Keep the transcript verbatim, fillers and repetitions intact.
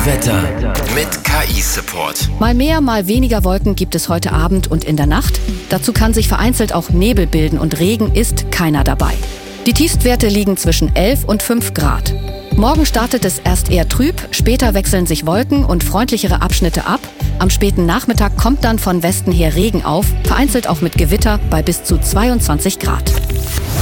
Wetter mit K I-Support. Mal mehr, mal weniger Wolken gibt es heute Abend und in der Nacht. Dazu kann sich vereinzelt auch Nebel bilden und Regen ist keiner dabei. Die Tiefstwerte liegen zwischen elf und fünf Grad. Morgen startet es erst eher trüb, später wechseln sich Wolken und freundlichere Abschnitte ab. Am späten Nachmittag kommt dann von Westen her Regen auf, vereinzelt auch mit Gewitter bei bis zu zweiundzwanzig Grad.